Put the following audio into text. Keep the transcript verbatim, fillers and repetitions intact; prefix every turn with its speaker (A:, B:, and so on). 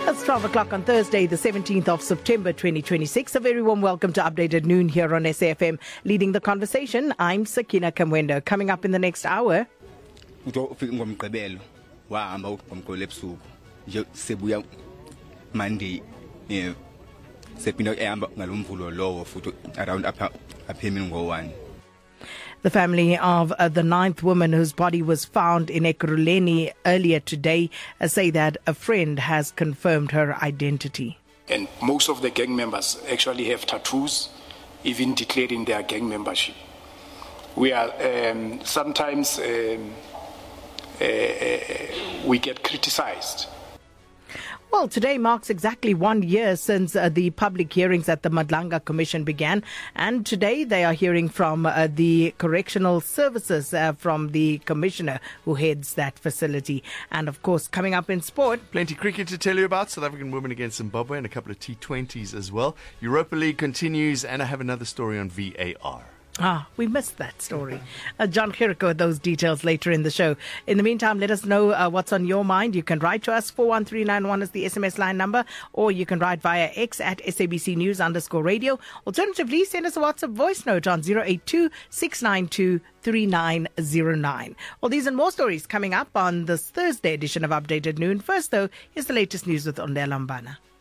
A: It's twelve o'clock on Thursday, the seventeenth of September, twenty twenty-six. A very warm welcome to Updated Noon here on S A F M. Leading the conversation, I'm Sakina Kamwendo. Coming up in the next hour.
B: ngomgqibelo wahamba ngomgqibelo ebusuku nje sebuya Monday eh sephinda ehamba ngalomvulo lowo futhi around apha aphemini ngo one.
A: The family of uh, the ninth woman whose body was found in Ekurhuleni earlier today uh, say that a friend has confirmed her identity.
C: And most of the gang members actually have tattoos, even declaring their gang membership. We are um, sometimes um, uh, uh, we get criticized.
A: Well, today marks exactly one year since uh, the public hearings at the Madlanga Commission began. And today they are hearing from uh, the Correctional Services, uh, from the Commissioner who heads that facility. And of course, coming up in sport.
D: Plenty cricket to tell you about. South African women against Zimbabwe and a couple of T twenties as well. Europa League continues, and I have another story on V A R.
A: Ah, we missed that story. Uh, John Jericho, those details later in the show. In the meantime, let us know uh, what's on your mind. You can write to us. four one three nine one is the S M S line number, or you can write via X at S A B C News underscore radio. Alternatively, send us a WhatsApp voice note on zero eight two, six nine two, three nine zero nine. Well, these and more stories coming up on this Thursday edition of Updated Noon. First, though, here's the latest news with Ondela Mbana.